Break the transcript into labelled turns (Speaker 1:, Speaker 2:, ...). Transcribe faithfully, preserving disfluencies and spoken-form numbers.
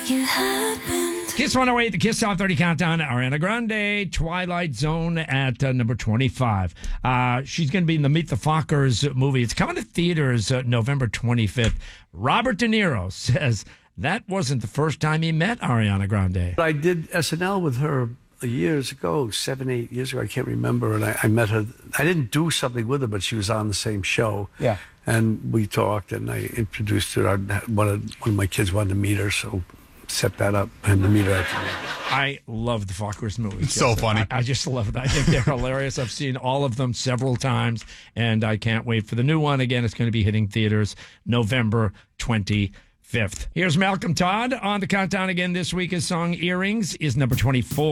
Speaker 1: You happened.
Speaker 2: Kiss one oh eight, the Kiss Top thirty Countdown. Ariana Grande, Twilight Zone at uh, number twenty-five. Uh, she's going to be in the Meet the Fockers movie. It's coming to theaters uh, November twenty-fifth. Robert De Niro says that wasn't the first time he met Ariana Grande.
Speaker 3: I did S N L with her years ago, seven, eight years ago. I can't remember. And I, I met her. I didn't do something with her, but she was on the same show.
Speaker 4: Yeah.
Speaker 3: And we talked, and I introduced her. I, one, of, one of my kids wanted to meet her, so set that up and to meet her.
Speaker 2: I love the Fockers movies.
Speaker 5: It's so
Speaker 2: Yes,
Speaker 5: funny.
Speaker 2: I, I just love it. I think they're hilarious. I've seen all of them several times, and I can't wait for the new one. Again, it's going to be hitting theaters November twenty-fifth. Here's Malcolm Todd on the countdown again this week. His song Earrings is number twenty-four.